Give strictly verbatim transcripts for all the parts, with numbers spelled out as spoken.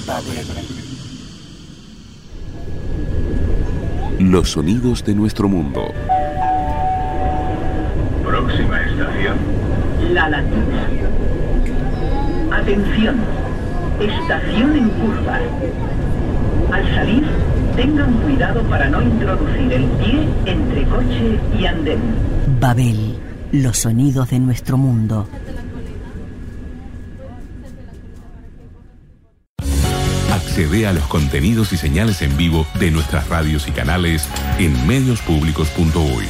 Babel. Los sonidos de nuestro mundo. Próxima estación. La Latina. Atención, estación en curva. Al salir, tengan cuidado para no introducir el pie entre coche y andén. Babel, los sonidos de nuestro mundo. Accede a los contenidos y señales en vivo de nuestras radios y canales en medios públicos punto uy.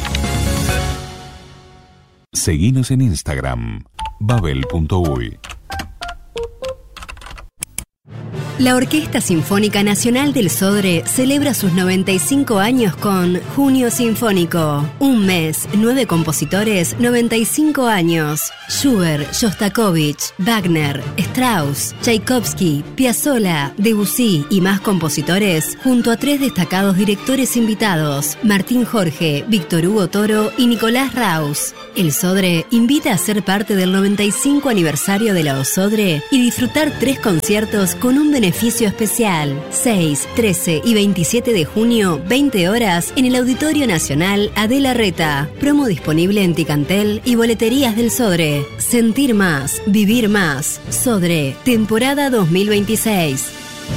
Seguinos en Instagram, babel punto uy. La Orquesta Sinfónica Nacional del Sodre celebra sus noventa y cinco años con Junio Sinfónico. Un mes, nueve compositores, noventa y cinco años. Schubert, Shostakovich, Wagner, Strauss, Tchaikovsky, Piazzolla, Debussy y más compositores, junto a tres destacados directores invitados, Martín Jorge, Víctor Hugo Toro y Nicolás Raus. El Sodre invita a ser parte del noventa y cinco aniversario de la OSodre y disfrutar tres conciertos con un beneficio especial. seis, trece y veintisiete de junio, veinte horas, en el Auditorio Nacional Adela Reta. Promo disponible en Ticantel y boleterías del Sodre. Sentir más, vivir más. Sodre, temporada dos mil veintiséis.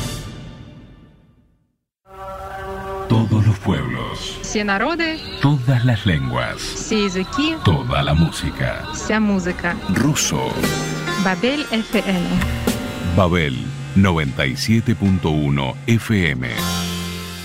Todos los pueblos. Всі народи, Todas las lenguas. всі язики, Toda la música. вся музика. Ruso. Babel F M. Babel noventa y siete punto uno F M.